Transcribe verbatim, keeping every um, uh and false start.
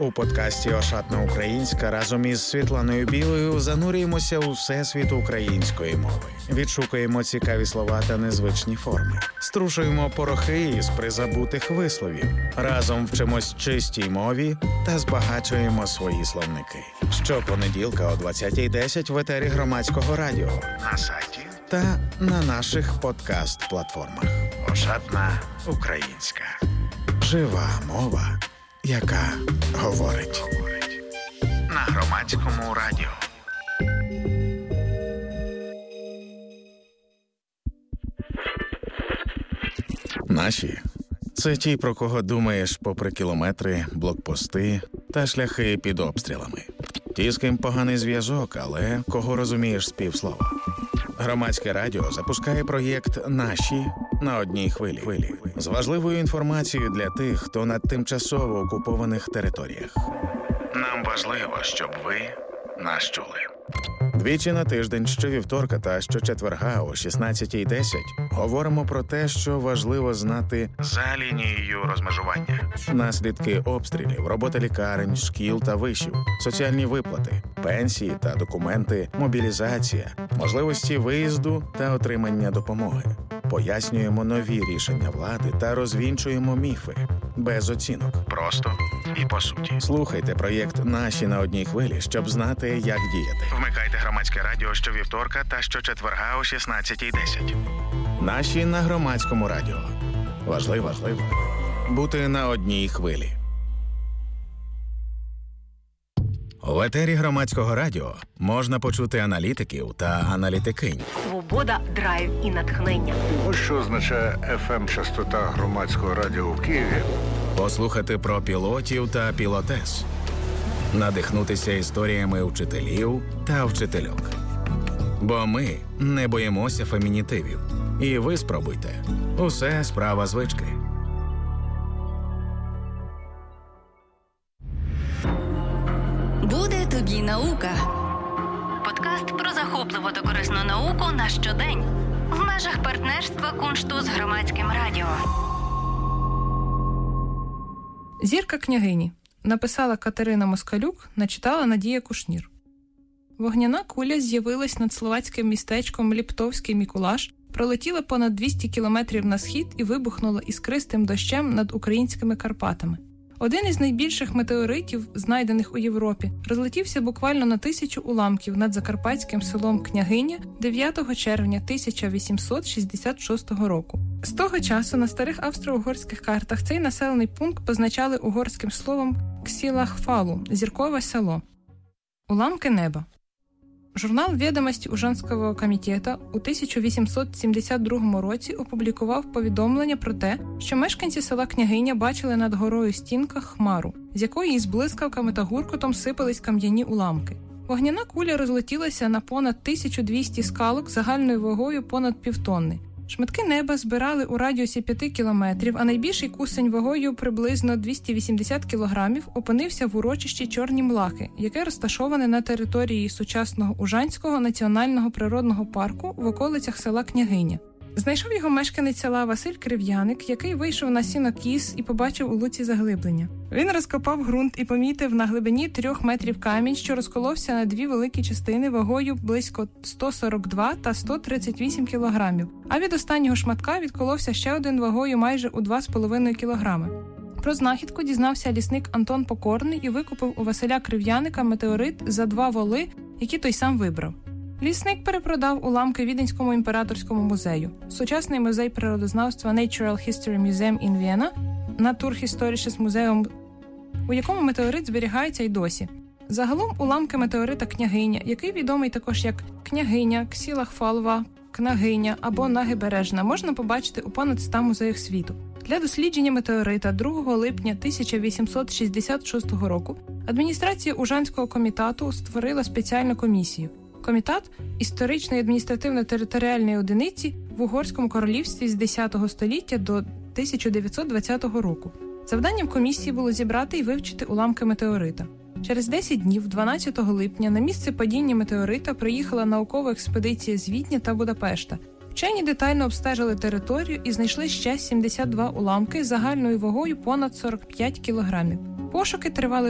У подкасті «Ошатна українська» разом із Світланою Білою занурюємося у всесвіт української мови. Відшукуємо цікаві слова та незвичні форми. Струшуємо порохи із призабутих висловів. Разом вчимось чистій мові та збагачуємо свої словники. Щопонеділка о двадцятій десять в етері Громадського радіо, на сайті та на наших подкаст-платформах. «Ошатна українська». Жива мова, яка говорить. На Громадському радіо. Наші – це ті, про кого думаєш попри кілометри, блокпости та шляхи під обстрілами. Ті, з ким поганий зв'язок, але кого розумієш з півслова. Громадське радіо запускає проєкт «Наші» на одній хвилі. З важливою інформацією для тих, хто на тимчасово окупованих територіях. Нам важливо, щоб ви нас чули. Двічі на тиждень, щовівторка та щочетверга о шістнадцятій десять говоримо про те, що важливо знати за лінією розмежування. Наслідки обстрілів, робота лікарень, шкіл та вишів, соціальні виплати, пенсії та документи, мобілізація, можливості виїзду та отримання допомоги. Пояснюємо нові рішення влади та розвінчуємо міфи. Без оцінок. Просто і по суті. Слухайте проєкт «Наші» на одній хвилі, щоб знати, як діяти. Вмикайте Громадське радіо щовівторка та щочетверга о шістнадцятій десять. «Наші» на Громадському радіо. Важливо, важливо бути на одній хвилі. У етері Громадського радіо можна почути аналітиків та аналітикинь. Свобода, драйв і натхнення. Ось що означає еф ем-частота Громадського радіо в Києві. Послухати про пілотів та пілотес. Надихнутися історіями вчителів та вчительок. Бо ми не боїмося фемінітивів. І ви спробуйте. Усе справа звички. Буде тобі наука. Подкаст про захопливу та корисну науку на щодень. В межах партнерства Куншту з Громадським радіо. «Зірка княгині» написала Катерина Москалюк, начитала Надія Кушнір. Вогняна куля з'явилась над словацьким містечком Ліптовський Мікулаш, пролетіла понад двісті кілометрів на схід і вибухнула іскристим дощем над українськими Карпатами. Один із найбільших метеоритів, знайдених у Європі, розлетівся буквально на тисячу уламків над закарпатським селом Княгиня дев'ятого червня тисяча вісімсот шістдесят шостого року. З того часу на старих австро-угорських картах цей населений пункт позначали угорським словом «ксілахфалу» – «зіркове село». Уламки неба. Журнал «Ведомості Ужанського комітету» у тисяча вісімсот сімдесят другому році опублікував повідомлення про те, що мешканці села Княгиня бачили над горою Стінка хмару, з якої із блискавками та гуркотом сипались кам'яні уламки. Вогняна куля розлетілася на понад тисячу двісті скалок загальною вагою понад півтонни. Шматки неба збирали у радіусі п'яти кілометрів, а найбільший кусень вагою приблизно двісті вісімдесят кілограмів опинився в урочищі Чорні Млахи, яке розташоване на території сучасного Ужанського національного природного парку в околицях села Княгиня. Знайшов його мешканець села Василь Крив'яник, який вийшов на сінокіс і побачив у луці заглиблення. Він розкопав ґрунт і помітив на глибині трьох метрів камінь, що розколовся на дві великі частини вагою близько сто сорок два та сто тридцять вісім кілограмів, а від останнього шматка відколовся ще один вагою майже у два з половиною кілограми. Про знахідку дізнався лісник Антон Покорний і викупив у Василя Крив'яника метеорит за два воли, які той сам вибрав. Лісник перепродав уламки Віденському імператорському музею. Сучасний музей природознавства Natural History Museum in Vienna, Naturhistorisches Museum, у якому метеорит зберігається й досі. Загалом уламки метеорита Княгиня, який відомий також як Княгиня, Ксілахфалова, Княгиня або Нагибережна, можна побачити у понад ста музеях світу. Для дослідження метеорита другого липня тисяча вісімсот шістдесят шостого року адміністрація Ужанського комітету створила спеціальну комісію. Комітет – історичної адміністративно-територіальної одиниці в Угорському королівстві з десятого століття до тисяча дев'ятсот двадцятого року. Завданням комісії було зібрати і вивчити уламки метеорита. Через десять днів, дванадцятого липня, на місце падіння метеорита приїхала наукова експедиція з Відня та Будапешта. Вчені детально обстежили територію і знайшли ще сімдесят два уламки з загальною вагою понад сорок п'ять кілограмів. Пошуки тривали